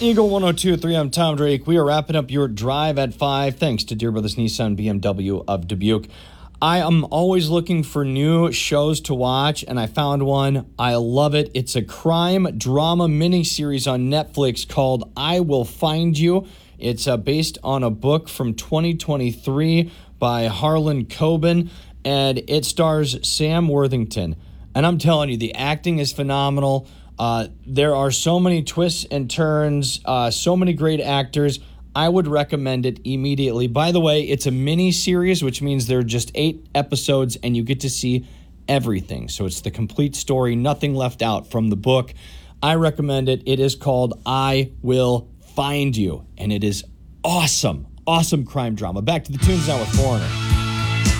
Eagle 102.3, I'm Tom Drake. We are wrapping up your drive at 5, thanks to Dear Brothers Nissan BMW of Dubuque. I am always looking for new shows to watch, and I found one. I love it. It's a crime drama miniseries on Netflix called I Will Find You. It's based on a book from 2023 by Harlan Coben, and it stars Sam Worthington. And I'm telling you, the acting is phenomenal. There are so many twists and turns, so many great actors. I would recommend it immediately. By the way, it's a mini series, which means there are just 8 episodes and you get to see everything. So it's the complete story, nothing left out from the book. I recommend it. It is called I Will Find You, and it is awesome. Awesome crime drama. Back to the tunes now with Foreigner.